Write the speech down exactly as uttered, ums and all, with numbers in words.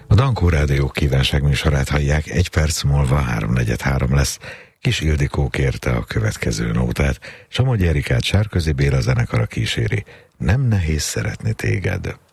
A Dankó Rádió kívánságműsorát hallják, egy perc múlva háromnegyed három lesz. Kis Ildikó kérte a következő nótát, Somogyi Erikát Sárközi Béla zenekara kíséri. Nem nehéz szeretni téged.